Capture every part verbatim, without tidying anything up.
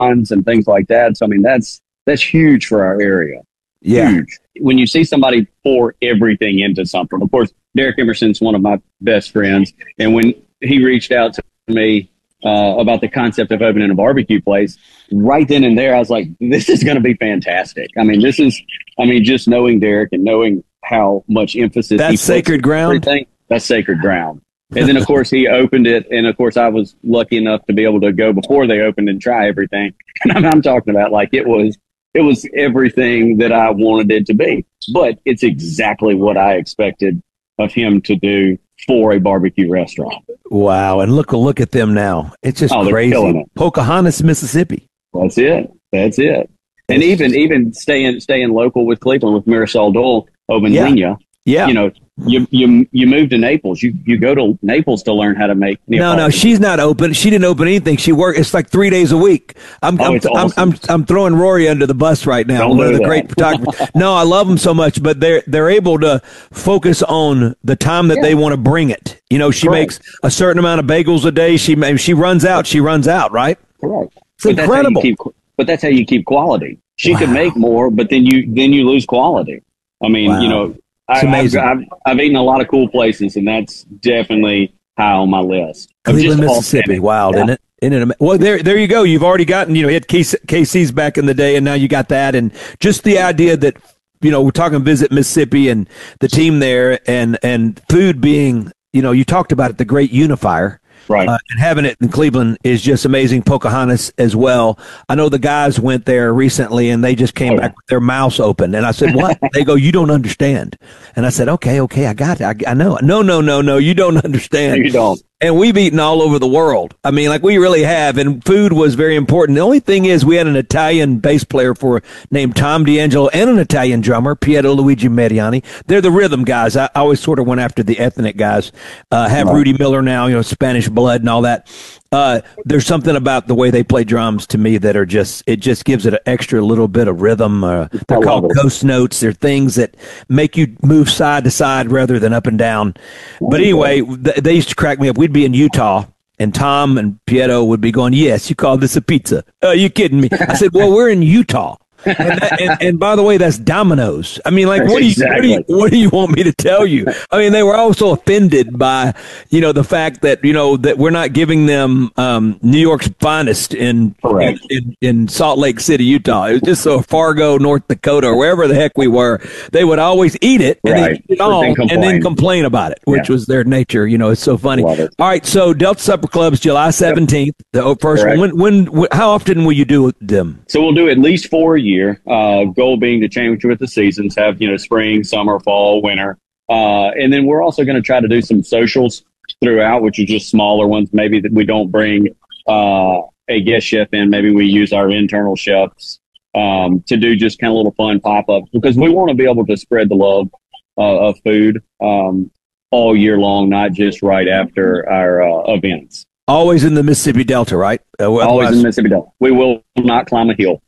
and things like that. So, I mean, that's that's huge for our area. Yeah. Huge. When you see somebody pour everything into something, of course, Derek Emerson's one of my best friends. And when he reached out to me uh, about the concept of opening a barbecue place, right then and there, I was like, this is going to be fantastic. I mean, this is, I mean, just knowing Derek and knowing how much emphasis that's he sacred ground. That's sacred ground. And then, of course, he opened it. And, of course, I was lucky enough to be able to go before they opened and try everything. And I'm, I'm talking about like it was it was everything that I wanted it to be. But it's exactly what I expected of him to do for a barbecue restaurant. Wow. And look look at them now. It's just oh, crazy. It. Pocahontas, Mississippi. That's it. That's it. And even even staying staying local with Cleveland with Marisol Dole over in yeah. Lena. Yeah. You know, you you you move to Naples. You you go to Naples to learn how to make Neapolitan. No, no, she's not open. She didn't open anything. She worked. It's like three days a week. I'm oh, I'm, it's I'm, awesome. I'm I'm throwing Rory under the bus right now. Don't one of the that. great photographers. No, I love them so much, but they're they're able to focus on the time that yeah. they want to bring it. You know, she Correct. makes a certain amount of bagels a day. She she runs out. She runs out. Right. Correct. It's but incredible. That's keep, but that's how you keep quality. She wow. could make more, but then you then you lose quality. I mean, wow. you know. It's amazing. I've, I've, I've eaten a lot of cool places, and that's definitely high on my list. Cleveland, Mississippi. Wild, yeah. isn't it? Isn't it? Well, there, there you go. You've already gotten, you know, you had K C's back in the day, and now you got that. And just the idea that, you know, we're talking Visit Mississippi and the team there and, and food being, you know, you talked about it, the great unifier. Right. Uh, and having it in Cleveland is just amazing. Pocahontas as well. I know the guys went there recently and they just came oh, back with their mouths open. And I said, what? They go, you don't understand. And I said, okay, okay, I got it. I, I know. No, no, no, no, you don't understand. No, you don't. And we've eaten all over the world. I mean, like we really have. And food was very important. The only thing is we had an Italian bass player for named Tom D'Angelo and an Italian drummer, Piero Luigi Mediani. They're the rhythm guys. I, I always sort of went after the ethnic guys. Uh, have right. Rudy Miller now, you know, Spanish blood and all that. Uh, there's something about the way they play drums to me that are just, it just gives it an extra little bit of rhythm. Uh, they're called ghost notes. They're things that make you move side to side rather than up and down. But anyway, th- they used to crack me up. We'd be in Utah and Tom and Pietro would be going, yes, you call this a pizza. Are you kidding me? I said, well, we're in Utah. And, that, and, and by the way, that's Domino's. I mean, like, what do you, exactly. what do you, what do you want me to tell you? I mean, they were also offended by, you know, the fact that, you know, that we're not giving them, um, New York's finest in, in, in, in Salt Lake City, Utah. It was just so Fargo, North Dakota, or wherever the heck we were. They would always eat it and, right. then, eat it all, and then complain about it, which yeah. was their nature. You know, it's so funny. All right. So Delta Supper Club's July seventeenth, yep. the first Correct. one. When, when, how often will you do them? So we'll do at least four a year. Uh, goal being to change with the seasons, have, you know, spring, summer, fall, winter. Uh, and then we're also going to try to do some socials throughout, which are just smaller ones. Maybe that we don't bring uh, a guest chef in. Maybe we use our internal chefs um, to do just kind of little fun pop-ups because we want to be able to spread the love uh, of food um, all year long, not just right after our uh, events. Always in the Mississippi Delta, right? Uh, Always in the Mississippi Delta. We will not climb a hill.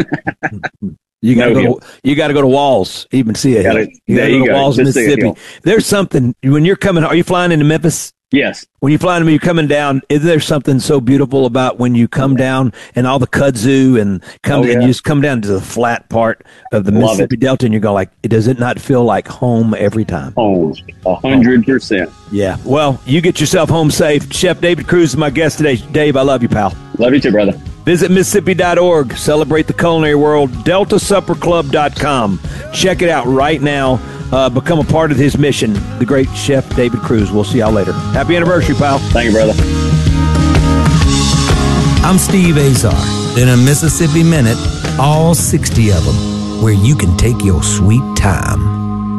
You got to no go. To, you got to go to Walls. Even see it. Gotta, you there go you to go. Walls, Just Mississippi. There's something when you're coming. Are you flying into Memphis? Yes. When you fly into, you're coming down. Is there something so beautiful about when you come down and all the kudzu and come oh, yeah. and you just come down to the flat part of the Love Mississippi it. Delta and you go like, does it not feel like home every time? Home, a hundred percent. Yeah. Well, you get yourself home safe. Chef David Cruz is my guest today. Dave, I love you, pal. Love you too, brother. Visit Mississippi dot org. Celebrate the culinary world. Delta Supper Club dot com. Check it out right now. Uh, become a part of his mission. The great Chef David Cruz. We'll see y'all later. Happy anniversary, pal. Thank you, brother. I'm Steve Azar. In a Mississippi Minute, all sixty of them, where you can take your sweet time.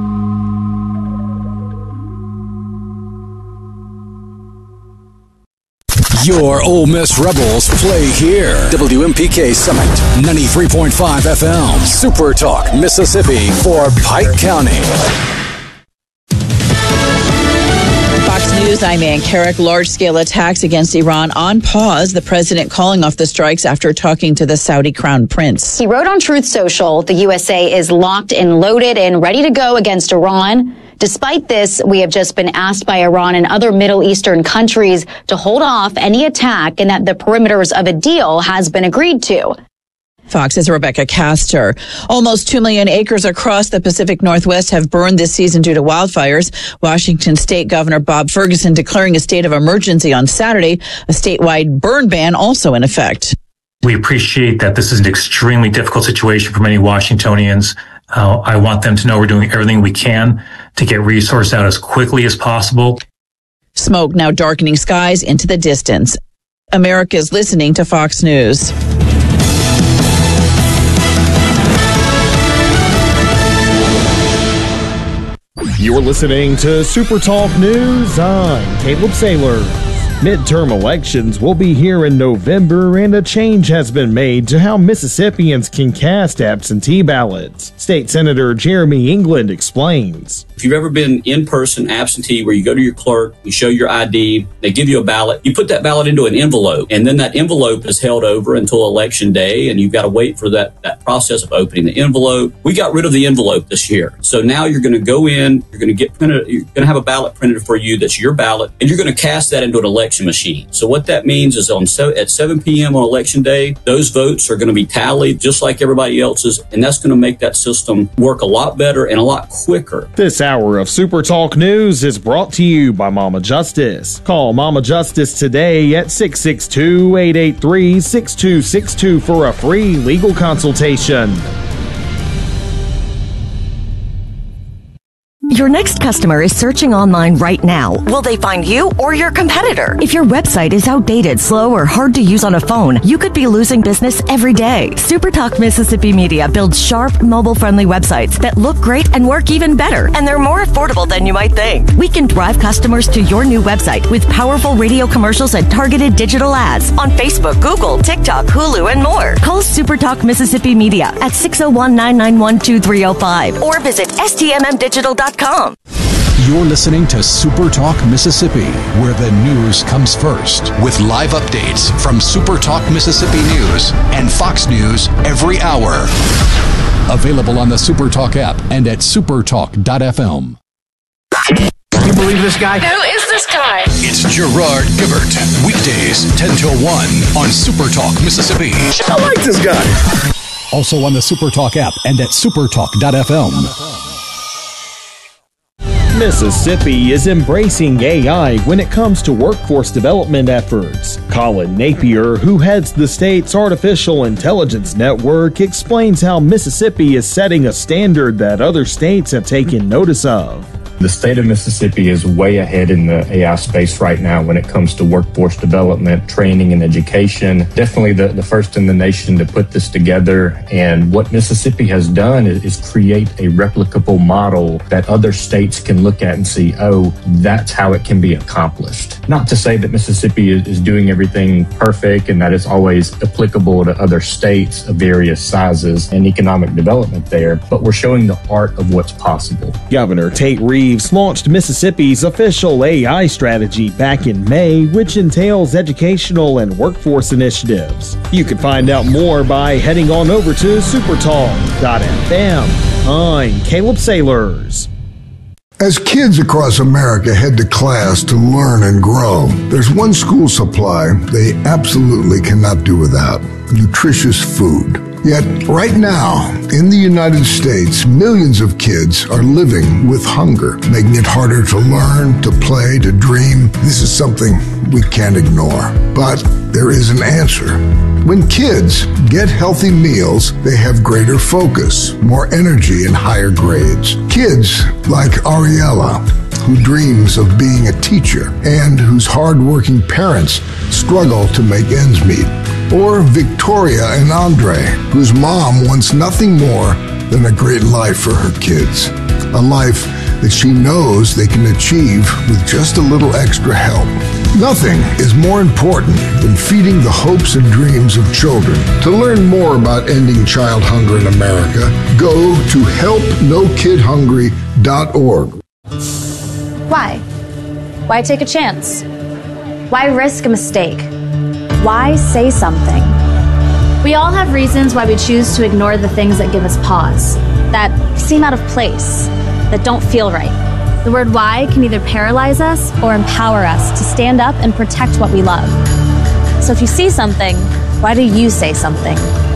Your Ole Miss Rebels play here. W M P K Summit, ninety-three point five F M. Super Talk, Mississippi for Pike County. Fox News News, I'm Ann Carrick. Large-scale attacks against Iran on pause. The president calling off the strikes after talking to the Saudi crown prince. He wrote on Truth Social, the U S A is locked and loaded and ready to go against Iran. Despite this, we have just been asked by Iran and other Middle Eastern countries to hold off any attack and that the perimeters of a deal has been agreed to. Fox's Rebecca Castor. Almost two million acres across the Pacific Northwest have burned this season due to wildfires. Washington State Governor Bob Ferguson declaring a state of emergency on Saturday, a statewide burn ban also in effect. We appreciate that this is an extremely difficult situation for many Washingtonians. Uh, I want them to know we're doing everything we can to get resources out as quickly as possible. Smoke now darkening skies into the distance. America is listening to Fox News. You're listening to Super Talk News. I'm Caleb Saylor. Midterm elections will be here in November, and a change has been made to how Mississippians can cast absentee ballots. State Senator Jeremy England explains. If you've ever been in-person absentee where you go to your clerk, you show your I D, they give you a ballot, you put that ballot into an envelope, and then that envelope is held over until election day, and you've got to wait for that, that process of opening the envelope. We got rid of the envelope this year. So now you're going to go in, you're going to get printed, you're going to have a ballot printed for you that's your ballot, and you're going to cast that into an election machine. So what that means is on at seven p.m. on election day, those votes are going to be tallied just like everybody else's, and that's going to make that system work a lot better and a lot quicker. This hour of Super Talk News is brought to you by Mama Justice. Call Mama Justice today at six six two, eight eight three, six two six two for a free legal consultation. Your next customer is searching online right now. Will they find you or your competitor? If your website is outdated, slow, or hard to use on a phone, you could be losing business every day. SuperTalk Mississippi Media builds sharp, mobile-friendly websites that look great and work even better, and they're more affordable than you might think. We can drive customers to your new website with powerful radio commercials and targeted digital ads on Facebook, Google, TikTok, Hulu, and more. Call SuperTalk Mississippi Media at six oh one, nine nine one, two three oh five or visit S T M M digital dot com. You're listening to Super Talk Mississippi, where the news comes first, with live updates from Super Talk Mississippi News and Fox News every hour. Available on the Super Talk app and at supertalk dot f m. You believe this guy? Who is this guy? It's Gerard Gibert, weekdays ten till one on Super Talk Mississippi. I like this guy. Also on the Super Talk app and at supertalk dot f m. Mississippi is embracing A I when it comes to workforce development efforts. Colin Napier, who heads the state's artificial intelligence network, explains how Mississippi is setting a standard that other states have taken notice of. The state of Mississippi is way ahead in the A I space right now when it comes to workforce development, training, and education. Definitely the, the first in the nation to put this together. And what Mississippi has done is, is create a replicable model that other states can look at and see, oh, that's how it can be accomplished. Not to say that Mississippi is, is doing everything perfect and that it's always applicable to other states of various sizes and economic development there, but we're showing the art of what's possible. Governor Tate Reeves launched Mississippi's official A I strategy back in May, which entails educational and workforce initiatives. You can find out more by heading on over to supertalk dot f m. I'm Caleb Saylors. As kids across America head to class to learn and grow, there's one school supply they absolutely cannot do without: nutritious food. Yet, right now, in the United States, millions of kids are living with hunger, making it harder to learn, to play, to dream. This is something we can't ignore. But there is an answer. When kids get healthy meals, they have greater focus, more energy, and higher grades. Kids like Ariella, who dreams of being a teacher and whose hardworking parents struggle to make ends meet. Or Victoria and Andre, whose mom wants nothing more than a great life for her kids. A life that she knows they can achieve with just a little extra help. Nothing is more important than feeding the hopes and dreams of children. To learn more about ending child hunger in America, go to help no kid hungry dot org. Why? Why take a chance? Why risk a mistake? Why say something? We all have reasons why we choose to ignore the things that give us pause, that seem out of place, that don't feel right. The word why can either paralyze us or empower us to stand up and protect what we love. So if you see something, why do you say something?